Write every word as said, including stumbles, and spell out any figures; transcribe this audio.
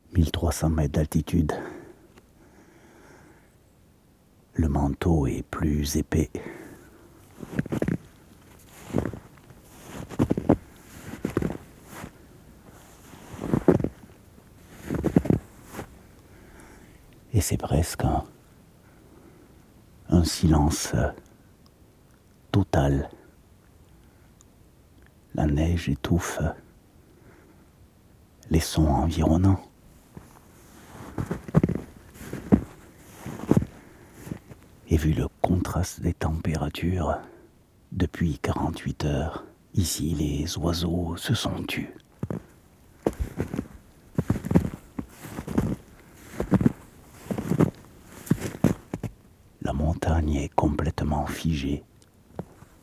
mille trois cents mètres d'altitude. Le manteau est plus épais. Et c'est presque un, un silence total. La neige étouffe les sons environnants. Et vu le contraste des températures, depuis quarante-huit heures, ici les oiseaux se sont tus. La montagne est complètement figée.